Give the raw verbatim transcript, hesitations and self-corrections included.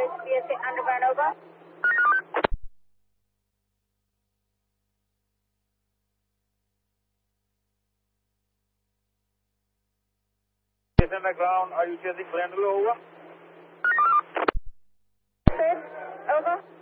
B S A Underground, over. B S A Underground, are you chasing Glendale, over? Over.